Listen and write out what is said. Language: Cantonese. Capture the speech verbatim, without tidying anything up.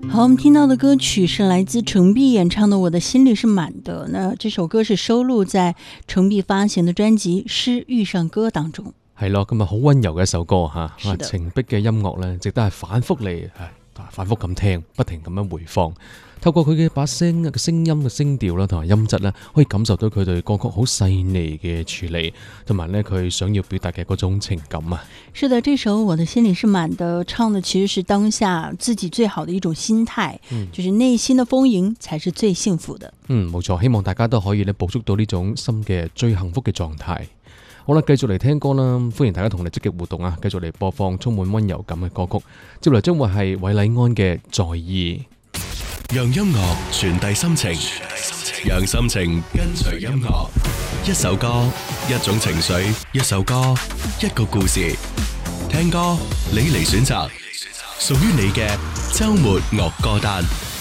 好，我们听到的歌曲是来自程璧演唱的《我的心里是滿的》。那這首歌是收錄在程璧發行的專輯《詩遇上歌》當中。 係咯，咁啊好溫柔嘅一首歌嚇，程璧嘅音樂咧，值得係反覆嚟，反覆咁聽，不停咁樣回放。透過佢嘅把聲嘅聲音嘅聲調啦，同埋音質咧，可以感受到佢對歌曲好細膩嘅處理，同埋咧佢想要表達嘅嗰種情感啊。 是的，這首《我的心裡是滿的》唱的其實是當下自己最好的一種心態，嗯、就是內心的豐盈才是最幸福的。 嗯，冇錯，希望大家都可以咧捕捉到呢種心嘅最幸福嘅狀態。好啦，繼續嚟聽歌啦，歡迎大家同我哋積極互動啊！繼續嚟播放充滿溫柔感嘅歌曲，接嚟將會係韋禮安嘅《在意》。 讓音樂傳遞心情，讓心情跟隨音樂。一首歌，一種情緒；一首歌，一個故事。聽歌，你嚟選擇，屬於你嘅週末樂歌單。